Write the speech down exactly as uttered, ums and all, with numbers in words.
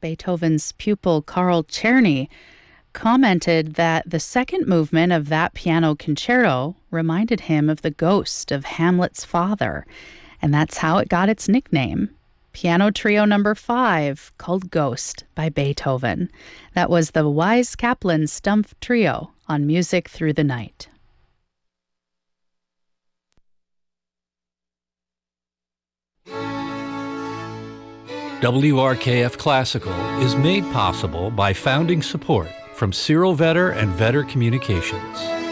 Beethoven's pupil Carl Czerny commented that the second movement of that piano concerto reminded him of the ghost of Hamlet's father, and that's how it got its nickname. Piano Trio Number Five, called Ghost by Beethoven. That was the Wise Kaplan Stumpf Trio on Music Through the Night. W R K F Classical is made possible by founding support from Cyril Vetter and Vetter Communications.